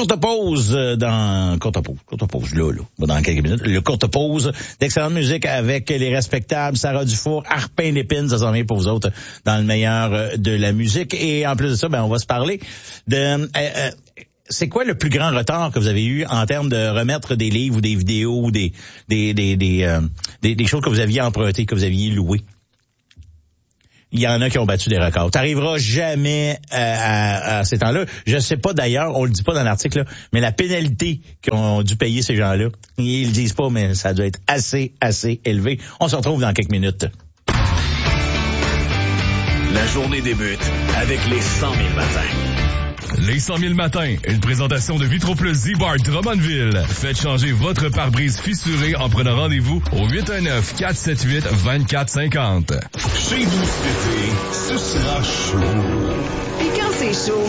courte pause dans quelques minutes. Le courte pause d'excellente musique avec les respectables Sarah Dufour, Arpin Lépine, ça s'en vient pour vous autres dans le meilleur de la musique. Et en plus de ça, on va se parler de... c'est quoi le plus grand retard que vous avez eu en termes de remettre des livres ou des vidéos ou des choses que vous aviez empruntées, que vous aviez louées? Il y en a qui ont battu des records. T'arriveras jamais à ces temps-là. Je sais pas d'ailleurs, on le dit pas dans l'article, là, mais la pénalité qu'ont dû payer ces gens-là, ils le disent pas, mais ça doit être assez élevé. On se retrouve dans quelques minutes. La journée débute avec les 100 000 matins. Les 100 000 matins, une présentation de Vitroplus Z-Bar Drummondville. Faites changer votre pare-brise fissuré en prenant rendez-vous au 819-478-2450. Chez vous cet été, ce sera chaud. Et quand c'est chaud,